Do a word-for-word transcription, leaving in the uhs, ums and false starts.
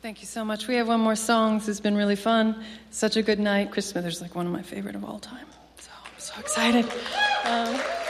Thank you so much. We have one more song. This has been really fun. Such a good night. Chris Smithers is like one of my favorite of all time. So I'm so excited. Um,